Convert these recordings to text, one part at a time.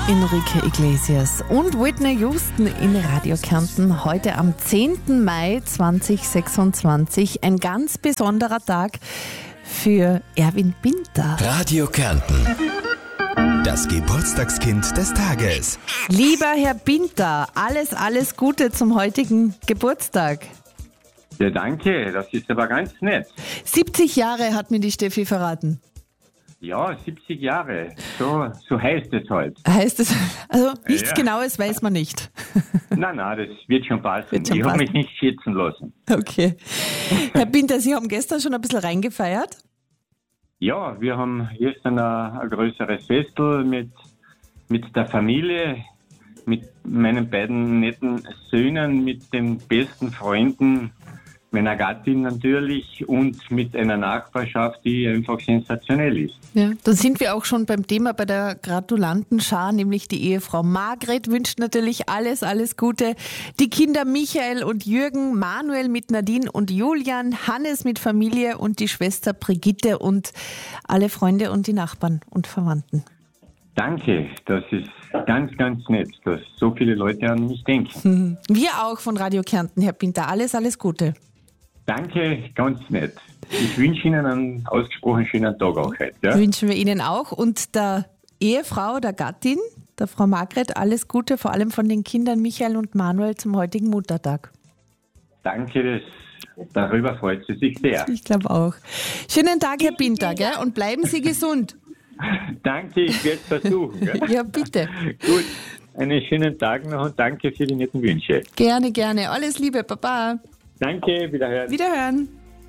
Enrique Iglesias und Whitney Houston in Radio Kärnten. Heute am 10. Mai 2026. Ein ganz besonderer Tag für Erwin Binter. Radio Kärnten. Das Geburtstagskind des Tages. Lieber Herr Binter, alles Gute zum heutigen Geburtstag. Ja, danke. Das ist aber ganz nett. 70 Jahre hat mir die Steffi verraten. Ja, 70 Jahre. So heißt es halt. Heißt es, also nichts Ja. Genaues weiß man nicht. Nein, das wird schon passen. Wird schon Ich habe passen. mich nicht schätzen lassen. Okay. Herr Binter, Sie haben gestern schon ein bisschen reingefeiert? Ja, wir haben gestern ein größeres Festel mit der Familie, mit meinen beiden netten Söhnen, mit den besten Freunden, meiner Gattin natürlich und mit einer Nachbarschaft, die einfach sensationell ist. Ja. Dann sind wir auch schon beim Thema bei der Gratulantenschar, nämlich die Ehefrau Margret wünscht natürlich alles Gute. Die Kinder Michael und Jürgen, Manuel mit Nadine und Julian, Hannes mit Familie und die Schwester Brigitte und alle Freunde und die Nachbarn und Verwandten. Danke, das ist ganz, ganz nett, dass so viele Leute an mich denken. Wir auch von Radio Kärnten, Herr Binter, alles Gute. Danke, ganz nett. Ich wünsche Ihnen einen ausgesprochen schönen Tag auch heute. Ja? Wünschen wir Ihnen auch und der Ehefrau, der Gattin, der Frau Margret, alles Gute, vor allem von den Kindern Michael und Manuel zum heutigen Muttertag. Danke, darüber freut sie sich sehr. Ich glaube auch. Schönen Tag, Herr Binter, gell? Und bleiben Sie gesund. Danke, ich werde es versuchen. Gell? Ja, bitte. Gut, einen schönen Tag noch und danke für die netten Wünsche. Gerne. Alles Liebe, Baba. Danke, wiederhören. Wiederhören.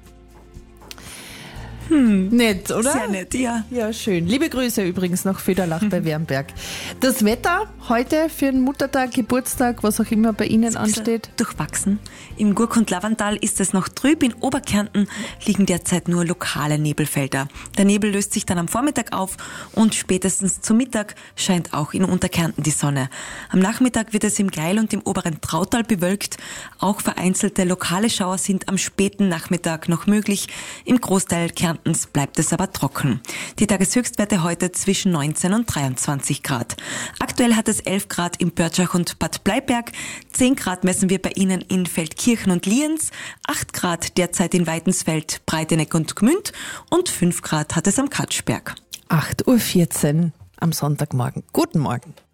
Nett, oder? Sehr nett, ja. Ja, schön. Liebe Grüße übrigens nach Föderlach bei Wernberg. Das Wetter heute für den Muttertag, Geburtstag, was auch immer bei Ihnen ansteht. Durchwachsen. Im Gurk- und Lavantal ist es noch trüb. In Oberkärnten liegen derzeit nur lokale Nebelfelder. Der Nebel löst sich dann am Vormittag auf und spätestens zum Mittag scheint auch in Unterkärnten die Sonne. Am Nachmittag wird es im Geil und im oberen Trautal bewölkt. Auch vereinzelte lokale Schauer sind am späten Nachmittag noch möglich. Im Großteil Kärntens bleibt es aber trocken. Die Tageshöchstwerte heute zwischen 19 und 23 Grad. Aktuell hat es 11 Grad in Pörtschach und Bad Bleiberg, 10 Grad messen wir bei Ihnen in Feldkirchen und Lienz, 8 Grad derzeit in Weidensfeld, Breiteneck und Gmünd und 5 Grad hat es am Katschberg. 8:14 Uhr am Sonntagmorgen. Guten Morgen.